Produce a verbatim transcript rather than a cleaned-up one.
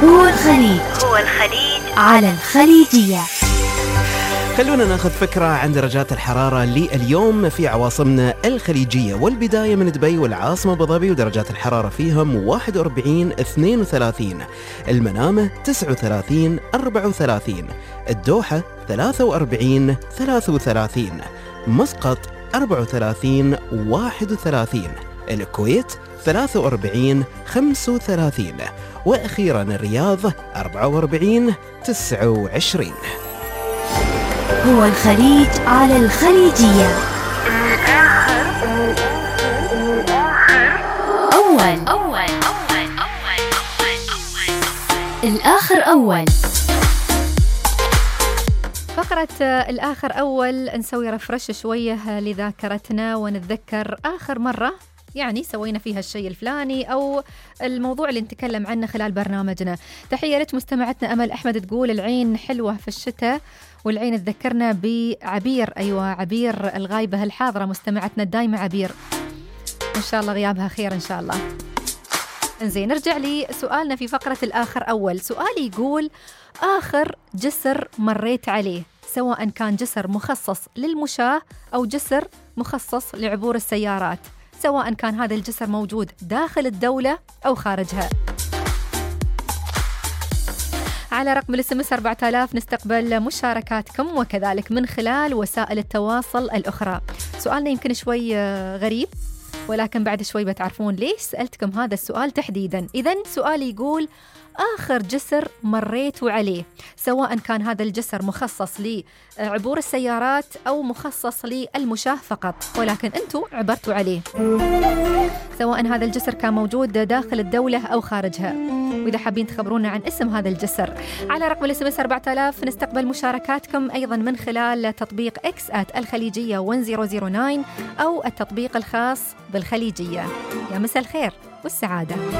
هو الخليج هو الخليج على الخليجية. خلونا ناخذ فكرة عن درجات الحرارة لليوم في عواصمنا الخليجية، والبداية من دبي والعاصمة أبو ظبي ودرجات الحرارة فيهم واحد وأربعين اثنين وثلاثين، المنامة تسعة وثلاثين أربعة وثلاثين، الدوحة ثلاثة وأربعين ثلاثة وثلاثين، مسقط أربعة وثلاثين واحد وثلاثين، الكويت ثلاثة وأربعين خمسة وثلاثين، وأخيرا الرياض أربعة وأربعين تسعة وعشرين. هو الخليج على الخليجية. أول أول أول أول الآخر أول. فقرة الآخر أول نسوي رفرش شوية لذاكرتنا ونتذكر آخر مرة يعني سوينا فيها الشيء الفلاني أو الموضوع اللي نتكلم عنه خلال برنامجنا. تحية لك مستمعتنا أمل أحمد تقول العين حلوة في الشتاء، والعين تذكرنا بعبير. أيوة عبير الغايبة الحاضرة مستمعتنا الدايمة عبير، إن شاء الله غيابها خير إن شاء الله. انزين نرجع لي سؤالنا في فقرة الآخر أول. سؤالي يقول آخر جسر مريت عليه، سواء كان جسر مخصص للمشاة أو جسر مخصص لعبور السيارات، سواء كان هذا الجسر موجود داخل الدولة أو خارجها. على رقم الاس ام اس أربعة آلاف نستقبل مشاركاتكم وكذلك من خلال وسائل التواصل الأخرى. سؤالنا يمكن شوي غريب، ولكن بعد شوي بتعرفون ليش سألتكم هذا السؤال تحديدا. إذن سؤالي يقول آخر جسر مريت عليه، سواء كان هذا الجسر مخصص لعبور السيارات أو مخصص للمشاة فقط، ولكن أنتوا عبرتوا عليه، سواء هذا الجسر كان موجود داخل الدولة أو خارجها. وإذا حابين تخبرونا عن اسم هذا الجسر على رقم الاس ام اس أربعة آلاف نستقبل مشاركاتكم أيضا من خلال تطبيق إكس آت الخليجية واحد صفر صفر تسعة أو التطبيق الخاص بالخليجية. يا مساء الخير والسعادة.